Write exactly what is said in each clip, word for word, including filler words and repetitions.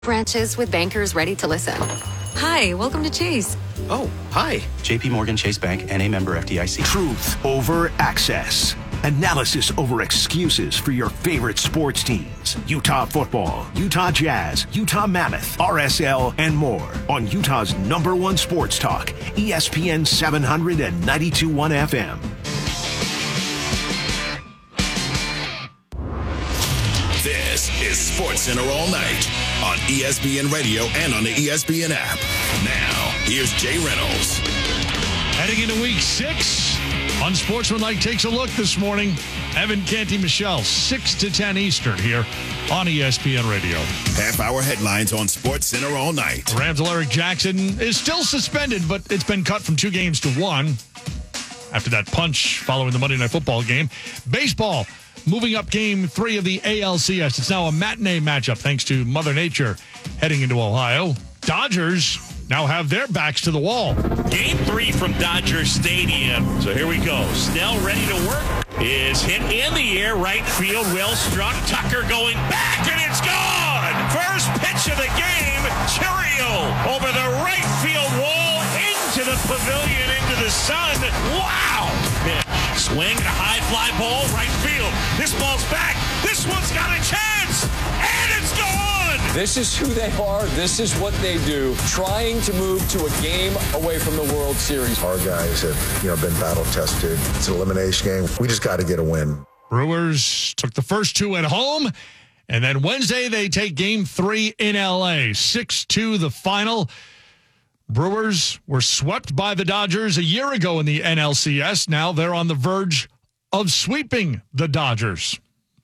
Branches with bankers ready to listen. Hi, welcome to Chase. Oh, hi. J P Morgan Chase Bank, N A member F D I C. Truth over access. Analysis over excuses for your favorite sports teams. Utah football, Utah Jazz, Utah Mammoth, R S L, and more on Utah's number one sports talk, E S P N seven hundred and ninety-two point one F M. This is SportsCenter All Night on E S P N Radio and on the E S P N app. Now, here's Jay Reynolds. Heading into week six, Unsportsmanlike takes a look this morning. Evan Canty Michelle, six to ten Eastern here on E S P N Radio. Half-hour headlines on SportsCenter All Night. Rams' Alaric Jackson is still suspended, but it's been cut from two games to one after that punch following the Monday Night Football game. Baseball moving up game three of the A L C S. It's now a matinee matchup thanks to Mother Nature heading into Ohio. Dodgers now have their backs to the wall. Game three from Dodger Stadium. So here we go. Snell ready to work. Is hit in the air. Right field. Well struck. Tucker going back, and it's gone. First pitch of the game. Chiriel over the right field wall into the pavilion, into the sun. Wow. Pitch. Swing and a high fly ball. Right field. This ball's back. This one's got a chance. And it's gone. This is who they are. This is what they do. Trying to move to a game away from the World Series. Our guys have, you know, been battle tested. It's an elimination game. We just got to get a win. Brewers took the first two at home, and then Wednesday they take game three in L A. six two the final. Brewers were swept by the Dodgers a year ago in the N L C S. Now they're on the verge of sweeping the Dodgers.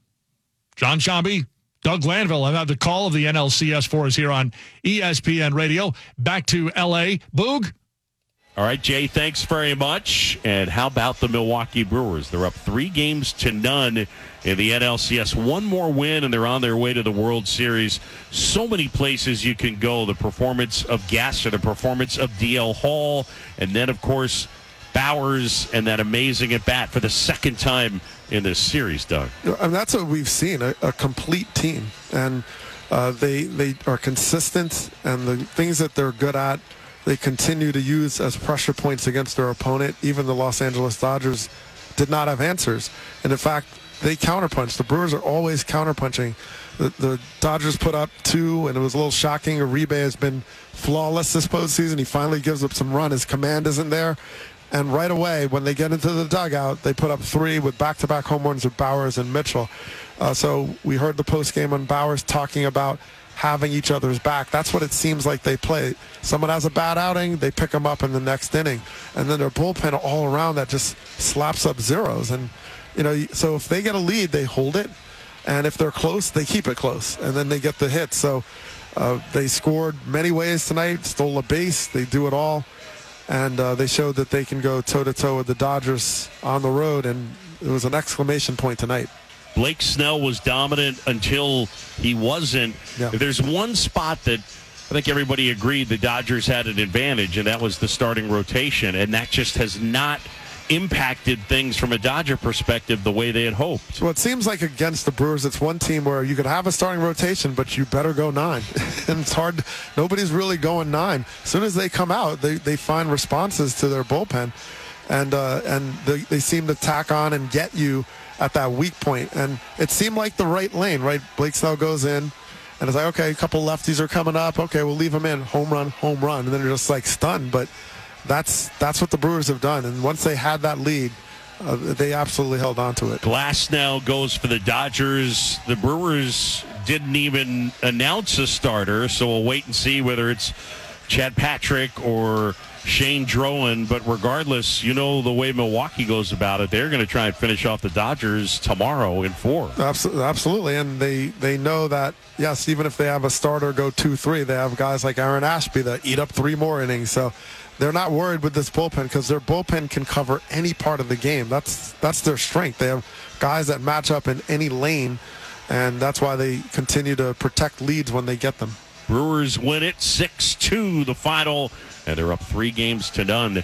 John Shambi, Doug Glanville have had the call of the N L C S for us here on E S P N Radio. Back to L A. Boog? All right, Jay, thanks very much. And how about the Milwaukee Brewers? They're up three games to none in the N L C S. One more win, and they're on their way to the World Series. So many places you can go. The performance of Gasser, the performance of D L Hall, and then, of course, Bowers and that amazing at-bat for the second time in this series, Doug. And that's what we've seen, a, a complete team. And uh, they they are consistent, and the things that they're good at, they continue to use as pressure points against their opponent. Even the Los Angeles Dodgers did not have answers. And, in fact, they counterpunch. The Brewers are always counterpunching. The, the Dodgers put up two, and it was a little shocking. Uribe has been flawless this postseason. He finally gives up some run. His command isn't there. And right away, when they get into the dugout, they put up three with back-to-back home runs with Bowers and Mitchell. Uh, so we heard the postgame on Bowers talking about having each other's back. That's what it seems like they play. Someone has a bad outing, they pick them up in the next inning. And then their bullpen all around that just slaps up zeros. And, you know, so if they get a lead, they hold it. And if they're close, they keep it close. And then they get the hit. So uh, they scored many ways tonight, stole a base. They do it all. And uh, they showed that they can go toe-to-toe with the Dodgers on the road, and it was an exclamation point tonight. Blake Snell was dominant until he wasn't. Yeah. If there's one spot that I think everybody agreed the Dodgers had an advantage, and that was the starting rotation, and that just has not impacted things from a Dodger perspective the way they had hoped. Well, it seems like against the Brewers, it's one team where you could have a starting rotation, but you better go nine. And it's hard. Nobody's really going nine. As soon as they come out, they, they find responses to their bullpen, and uh, and they, they seem to tack on and get you at that weak point. And it seemed like the right lane, right? Blake Snell goes in, and it's like, okay, a couple lefties are coming up. Okay, we'll leave them in. Home run, home run. And then you're just like stunned. But That's that's what the Brewers have done. And once they had that lead, uh, they absolutely held on to it. Glass now goes for the Dodgers. The Brewers didn't even announce a starter, so we'll wait and see whether it's Chad Patrick or Shane Drowan. But regardless, you know the way Milwaukee goes about it. They're going to try and finish off the Dodgers tomorrow in four. Absolutely. And they, they know that, yes, even if they have a starter go two three, they have guys like Aaron Ashby that eat up three more innings. So they're not worried with this bullpen because their bullpen can cover any part of the game. That's that's their strength. They have guys that match up in any lane, and that's why they continue to protect leads when they get them. Brewers win it six two, the final, and they're up three games to none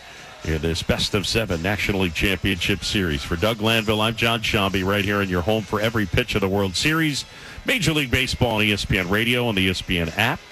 in this best of seven National League Championship Series. For Doug Lanville, I'm John Shambi, right here in your home for every pitch of the World Series. Major League Baseball on E S P N Radio and the E S P N app.